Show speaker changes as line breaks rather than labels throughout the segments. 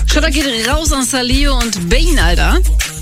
Schotter geht raus an Salio und Bane, Alter.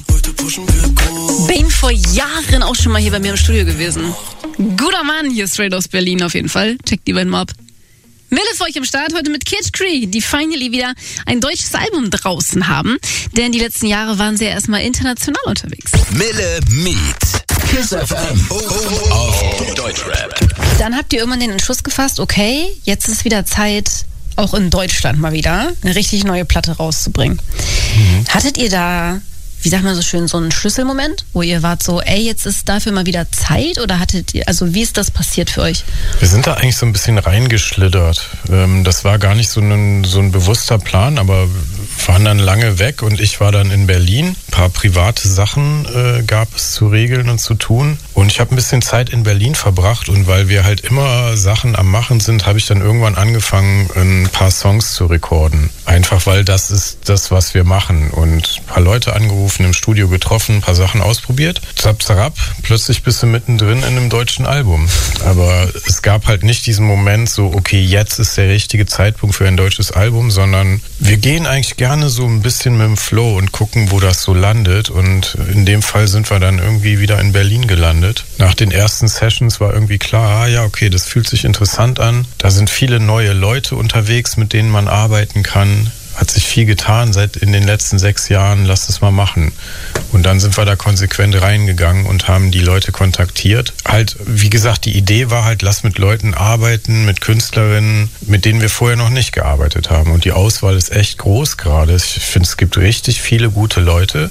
Bane vor Jahren auch schon mal hier bei mir im Studio gewesen. Guter Mann hier straight aus Berlin auf jeden Fall. Checkt die beiden mal ab. Mille für euch im Start, heute mit Kid Cree, die finally wieder ein deutsches Album draußen haben. Denn die letzten Jahre waren sie ja erstmal international unterwegs.
Mille Meet. Kiss FM. Auf Deutschrap.
Dann habt ihr irgendwann den Entschluss gefasst, okay, jetzt ist wieder Zeit, auch in Deutschland mal wieder eine richtig neue Platte rauszubringen. Hattet ihr da, wie sagt man so schön, so einen Schlüsselmoment, wo ihr wart so, ey, jetzt ist dafür mal wieder Zeit? Oder hattet ihr, also wie ist das passiert für euch?
Wir sind da eigentlich so ein bisschen reingeschlittert. Das war gar nicht so ein bewusster Plan, aber waren dann lange weg und ich war dann in Berlin. Ein paar private Sachen gab es zu regeln und zu tun. Und ich habe ein bisschen Zeit in Berlin verbracht und weil wir halt immer Sachen am Machen sind, habe ich dann irgendwann angefangen, ein paar Songs zu recorden. Einfach weil das ist das, was wir machen. Und ein paar Leute angerufen, im Studio getroffen, ein paar Sachen ausprobiert. Zap, zarab, plötzlich bist du mittendrin in einem deutschen Album. Aber es gab halt nicht diesen Moment so, okay, jetzt ist der richtige Zeitpunkt für ein deutsches Album, sondern wir gehen eigentlich gerne so ein bisschen mit dem Flow und gucken, wo das so landet. Und in dem Fall sind wir dann irgendwie wieder in Berlin gelandet. Nach den ersten Sessions war irgendwie klar, ja, okay, das fühlt sich interessant an. Da sind viele neue Leute unterwegs, mit denen man arbeiten kann. Hat sich viel getan seit in den letzten 6 Jahren, lass es mal machen. Und dann sind wir da konsequent reingegangen und haben die Leute kontaktiert. Halt, wie gesagt, die Idee war halt, lass mit Leuten arbeiten, mit Künstlerinnen, mit denen wir vorher noch nicht gearbeitet haben. Und die Auswahl ist echt groß gerade. Ich finde, es gibt richtig viele gute Leute.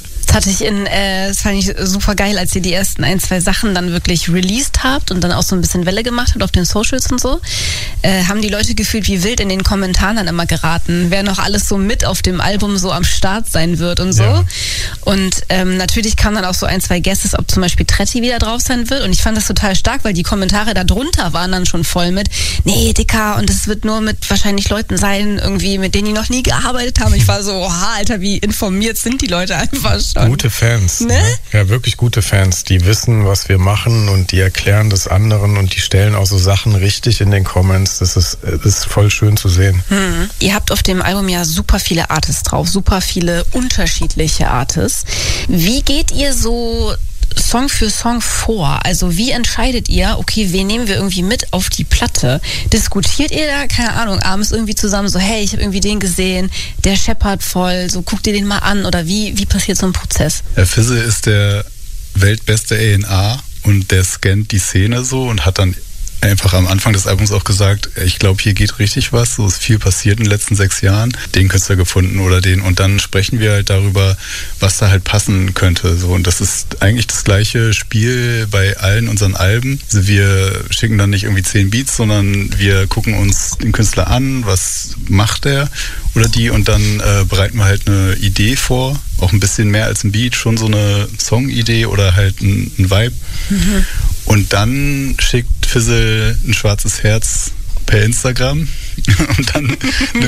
Das fand ich super geil, als ihr die ersten 1, 2 Sachen dann wirklich released habt und dann auch so ein bisschen Welle gemacht habt auf den Socials und so. Haben die Leute gefühlt wie wild in den Kommentaren dann immer geraten, wer noch alles so mit auf dem Album so am Start sein wird und so. Ja. Und natürlich kamen dann auch so 1, 2 Guesses, ob zum Beispiel Tretti wieder drauf sein wird. Und ich fand das total stark, weil die Kommentare da drunter waren dann schon voll mit, nee, Dicker, und es wird nur mit wahrscheinlich Leuten sein, irgendwie, mit denen die noch nie gearbeitet haben. Ich war so, oha, Alter, wie informiert sind die Leute einfach schon.
Gute Fans. Ne? Ja, wirklich gute Fans. Die wissen, was wir machen und die erklären das anderen und die stellen auch so Sachen richtig in den Comments. Das ist voll schön zu sehen.
Ihr habt auf dem Album ja super viele Artists drauf, super viele unterschiedliche Artists. Wie geht ihr so Song für Song vor? Also wie entscheidet ihr, okay, wen nehmen wir irgendwie mit auf die Platte? Diskutiert ihr da, keine Ahnung, abends irgendwie zusammen so, hey, ich habe irgendwie den gesehen, der scheppert voll, so guckt ihr den mal an oder wie passiert so ein Prozess?
Herr Fisse ist der weltbeste A&R und der scannt die Szene so und hat dann einfach am Anfang des Albums auch gesagt, ich glaube, hier geht richtig was, so ist viel passiert in den letzten 6 Jahren, den Künstler gefunden oder den, und dann sprechen wir halt darüber, was da halt passen könnte, so, und das ist eigentlich das gleiche Spiel bei allen unseren Alben. Also wir schicken dann nicht irgendwie 10 Beats, sondern wir gucken uns den Künstler an, was macht der oder die, und dann bereiten wir halt eine Idee vor, auch ein bisschen mehr als ein Beat, schon so eine Song-Idee oder halt ein Vibe. Und dann schickt Fizzle ein schwarzes Herz per Instagram und dann